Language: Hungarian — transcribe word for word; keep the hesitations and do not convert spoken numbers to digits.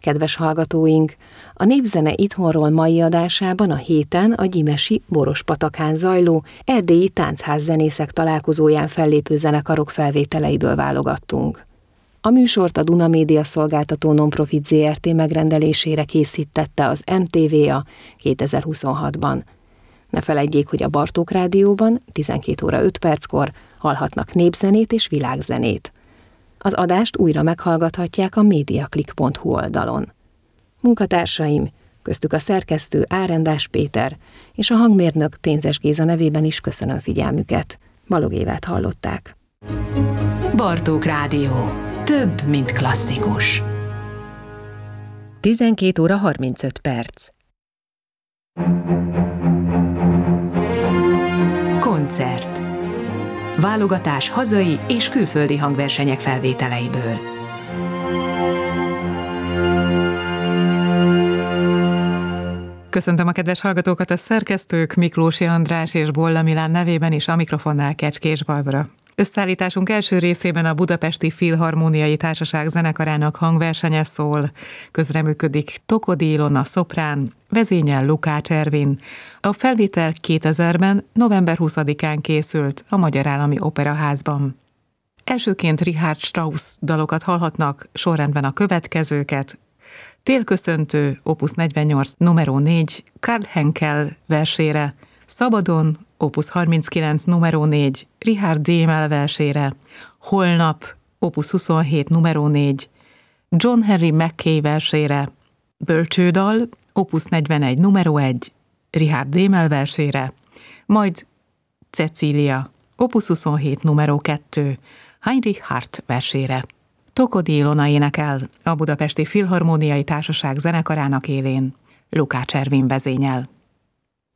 Kedves hallgatóink, a Népzene Itthonról mai adásában a héten a gyimesi Borospatakán zajló erdélyi táncházzenészek találkozóján fellépő zenekarok felvételeiből válogattunk. A műsort a Duna Média Szolgáltató Nonprofit zé er té megrendelésére készítette az em té vé á kétezer-huszonhatban. Ne feledjék, hogy a Bartók Rádióban tizenkét óra öt perckor hallhatnak népzenét és világzenét. Az adást újra meghallgathatják a mediaclick pont hu oldalon. Munkatársaim, köztük a szerkesztő Árendás Péter és a hangmérnök Pénzes Géza nevében is köszönöm figyelmüket. Balog Évát hallották. Bartók Rádió. Több, mint klasszikus. tizenkét óra harmincöt perc. Koncert. Válogatás hazai és külföldi hangversenyek felvételeiből. Köszöntöm a kedves hallgatókat, a szerkesztők Miklósi András és Bolla Milán nevében is, a mikrofonnál Kecskés Barbara. Összeállításunk első részében a Budapesti Filharmóniai Társaság zenekarának hangversenye szól. Közreműködik Tokody Ilona szoprán, vezényel Lukács Ervin. A felvétel kétezerben november huszadikán készült a Magyar Állami Operaházban. Elsőként Richard Strauss dalokat hallhatnak, sorrendben a következőket. Télköszöntő, opus negyvennyolc, numero négy, Karl Henkel versére, Szabadon, opus harminckilenc, numero négy, Richard Démel versére, Holnap, opus huszonhét, numero négy, John Henry Mackay versére, Bölcsődal, opus negyvenegy, numero egy, Richard Démel versére, majd Cecília, opus huszonhét, numero kettő, Heinrich Hart versére. Tokody Ilona énekel, a Budapesti Filharmóniai Társaság zenekarának élén, Lukács Ervin vezényel.